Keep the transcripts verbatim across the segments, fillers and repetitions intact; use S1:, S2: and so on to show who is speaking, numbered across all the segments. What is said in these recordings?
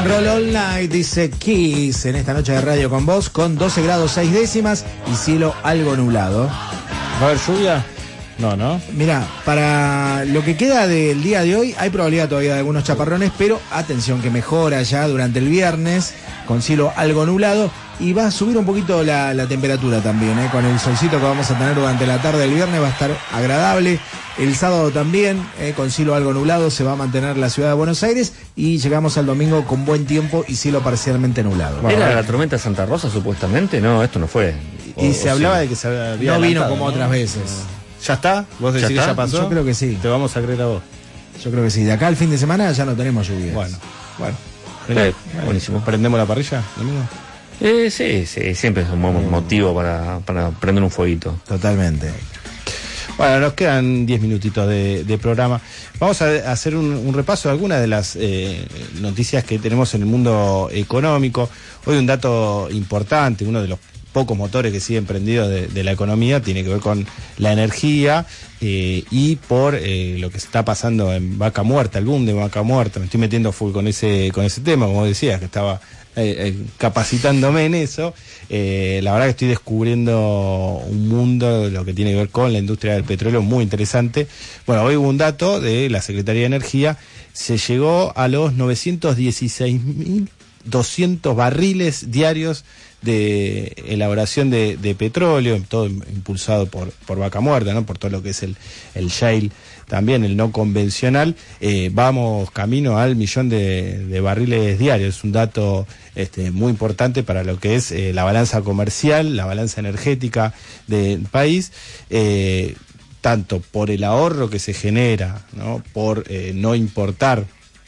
S1: and roll all night, dice Kiss, en esta noche de radio con vos, con doce grados seis décimas y cielo algo nublado.
S2: ¿Va a haber lluvia? No, ¿no?
S1: Mira, para lo que queda del día de hoy, hay probabilidad todavía de algunos chaparrones, pero atención que mejora ya durante el viernes, con cielo algo nublado, y va a subir un poquito la, la temperatura también, ¿eh? Con el solcito que vamos a tener durante la tarde del viernes va a estar agradable. El sábado también, eh, con cielo algo nublado, se va a mantener la ciudad de Buenos Aires, y llegamos al domingo con buen tiempo y cielo parcialmente nublado.
S3: ¿Era la tormenta Santa Rosa supuestamente? No, esto no fue.
S2: Y
S3: O-
S2: se
S3: o
S2: hablaba
S3: sí.
S2: de que se había
S1: No vino
S2: adelantado,
S1: como
S2: ¿no?
S1: otras veces.
S2: ¿Ya está? ¿Vos decís
S3: ¿Ya
S2: que
S3: está?
S2: ya pasó?
S1: Yo creo que sí.
S2: Te vamos a creer a vos.
S1: Yo creo que sí. De acá al fin de semana ya no tenemos lluvias.
S2: Bueno, bueno.
S3: Eh, buenísimo.
S2: ¿Prendemos la parrilla, domingo?
S3: Eh, sí, sí, siempre es un mo- motivo para, para prender un fueguito.
S1: Totalmente.
S2: Bueno, nos quedan diez minutitos de, de programa. Vamos a hacer un, un repaso de algunas de las eh, noticias que tenemos en el mundo económico. Hoy un dato importante, uno de los pocos motores que siguen prendidos de, de la economía, tiene que ver con la energía eh, y por eh, lo que está pasando en Vaca Muerta, el boom de Vaca Muerta. Me estoy metiendo full con ese, con ese tema, como decías, que estaba eh, eh, capacitándome en eso. Eh, la verdad que estoy descubriendo un mundo de lo que tiene que ver con la industria del petróleo muy interesante. Bueno, hoy hubo un dato de la Secretaría de Energía, se llegó a los novecientos dieciséis mil doscientos barriles diarios de elaboración de, de petróleo, todo impulsado por, por Vaca Muerta, ¿no? Por todo lo que es el, el shale, también el no convencional. Eh, vamos camino al millón de, de barriles diarios. Es un dato este, muy importante para lo que es eh, la balanza comercial, la balanza energética del país, eh, tanto por el ahorro que se genera, ¿no? Por eh, no importar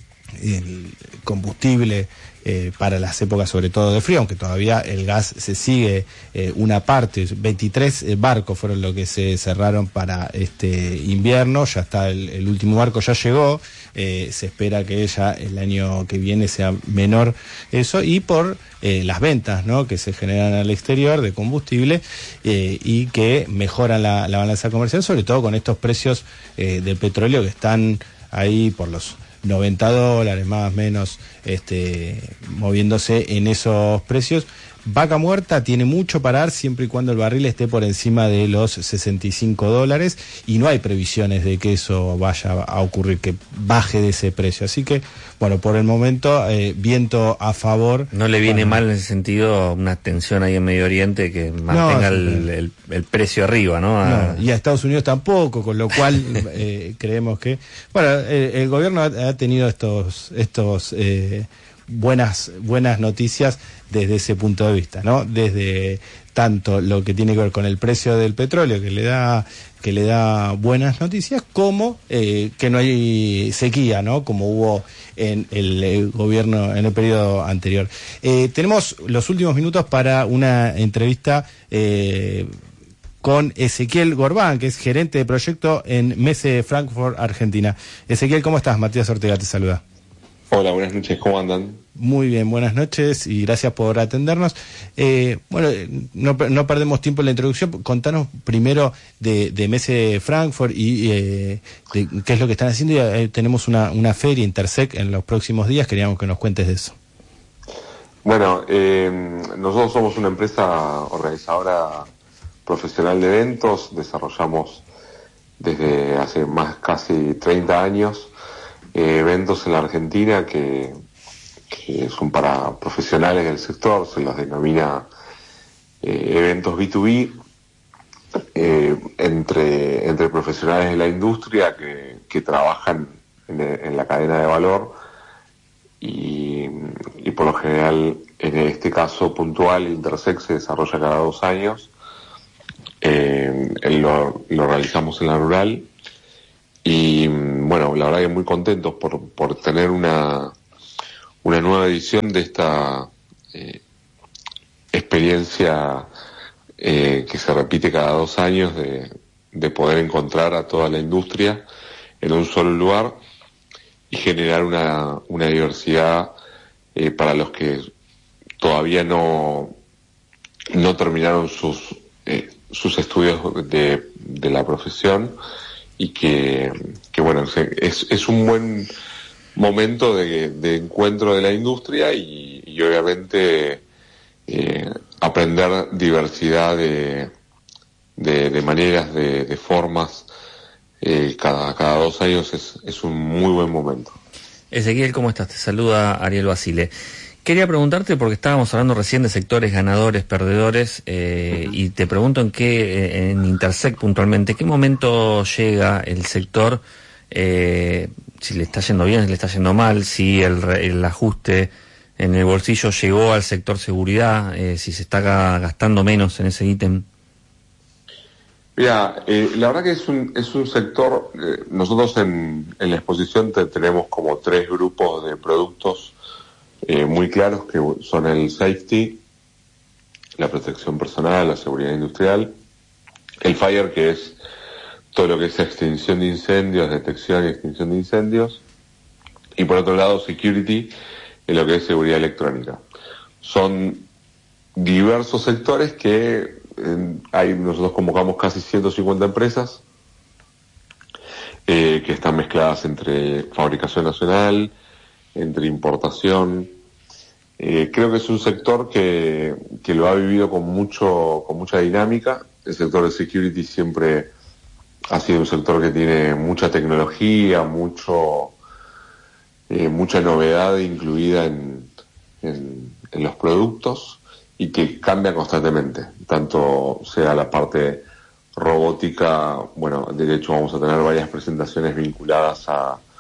S2: el combustible eh, para las épocas sobre todo de frío, aunque todavía el gas se sigue eh, una parte, veintitrés eh, barcos fueron los que se cerraron para este invierno, ya está el, el último barco ya llegó, eh, se espera que ya el año que viene sea menor eso, y por eh, las ventas, ¿no? Que se generan al exterior de combustible eh, y que mejoran la, la balanza comercial, sobre todo con estos precios eh, del petróleo que están ahí por los noventa dólares más o menos, este, moviéndose en esos precios. Vaca Muerta tiene mucho para dar siempre y cuando el barril esté por encima de los sesenta y cinco dólares, y no hay previsiones de que eso vaya a ocurrir, que baje de ese precio. Así que, bueno, por el momento, eh, viento a favor.
S3: ¿No le viene
S2: Bueno,
S3: mal en ese sentido una tensión ahí en Medio Oriente que mantenga
S2: sí,
S3: el, el, el precio arriba, ¿no? A-
S2: No, y a Estados Unidos tampoco, con lo cual eh, creemos que... Bueno, eh, el gobierno ha, ha tenido estos estos eh, buenas buenas noticias desde ese punto de vista, ¿no? Desde tanto lo que tiene que ver con el precio del petróleo, que le da que le da buenas noticias, como eh, que no hay sequía, ¿no? Como hubo en el, el gobierno en el periodo anterior. Eh, tenemos los últimos minutos para una entrevista eh, con Ezequiel Gorbán, que es gerente de proyecto en Messe Frankfurt, Argentina. Ezequiel, ¿cómo estás? Matías Ortega te saluda.
S4: Hola, buenas noches, ¿cómo andan?
S2: Muy bien, buenas noches y gracias por atendernos. Eh, bueno, no, no perdemos tiempo en la introducción. Contanos primero de, de Messe Frankfurt y eh, de qué es lo que están haciendo. Y, eh, tenemos una, una feria Intersec en los próximos días, queríamos que nos cuentes de eso.
S4: Bueno, eh, nosotros somos una empresa organizadora profesional de eventos, desarrollamos desde hace más casi treinta años eh, eventos en la Argentina que, que son para profesionales del sector, se los denomina eh, eventos B dos B, eh, entre, entre profesionales de la industria que, que trabajan en, en la cadena de valor y, y por lo general en este caso puntual Intersec se desarrolla cada dos años. Eh, lo, lo realizamos en la rural y bueno, la verdad que muy contentos por, por tener una, una nueva edición de esta eh, experiencia eh, que se repite cada dos años de, de poder encontrar a toda la industria en un solo lugar y generar una, una diversidad eh, para los que todavía no, no terminaron sus eh, sus estudios de, de la profesión y que, que bueno, es, es un buen momento de, de encuentro de la industria y, y obviamente eh, aprender diversidad de, de, de maneras, de, de formas, eh, cada, cada dos años es, es un muy buen momento.
S3: Ezequiel, ¿cómo estás? Te saluda Ariel Basile. Quería preguntarte, porque estábamos hablando recién de sectores ganadores, perdedores, eh, uh-huh. y te pregunto en qué, en Intersect puntualmente, ¿qué momento llega el sector, eh, si le está yendo bien, si le está yendo mal, si el, el ajuste en el bolsillo llegó al sector seguridad, eh, si se está gastando menos en ese ítem?
S4: Mira, eh, la verdad que es un, es un sector, eh, nosotros en, en la exposición te, tenemos como tres grupos de productos Eh, muy claros, que son el safety, la protección personal, la seguridad industrial, el fire, que es todo lo que es extinción de incendios, detección y extinción de incendios, y por otro lado security, en lo que es seguridad electrónica. Son diversos sectores que eh, hay, nosotros convocamos casi ciento cincuenta empresas eh, que están mezcladas entre fabricación nacional, entre importación. Eh, creo que es un sector que, que lo ha vivido con mucho, con mucha dinámica. El sector de security siempre ha sido un sector que tiene mucha tecnología, mucho, eh, mucha novedad incluida en, en, en los productos y que cambia constantemente, tanto sea la parte robótica. Bueno, de hecho vamos a tener varias presentaciones vinculadas a